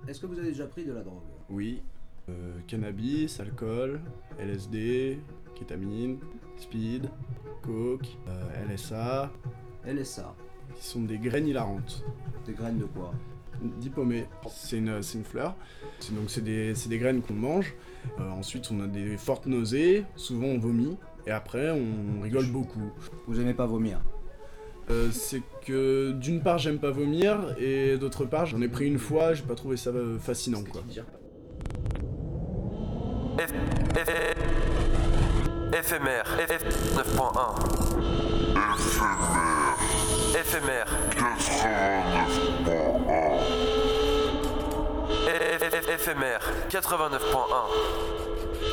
Est-ce que vous avez déjà pris de la drogue? Oui. Cannabis, alcool, LSD, kétamine, speed, coke, LSA, LSA. qui sont des graines hilarantes. Des graines de quoi? Diplômé, c'est une fleur. C'est des graines qu'on mange. Ensuite, on a des fortes nausées. Souvent, on vomit. Et après, on rigole beaucoup. Vous aimez pas vomir? C'est que d'une part, j'aime pas vomir. Et d'autre part, j'en ai pris une fois. J'ai pas trouvé ça fascinant, quoi. Éphémère, 9.1. Éphémère, 89.1. Éphémère, 89.1.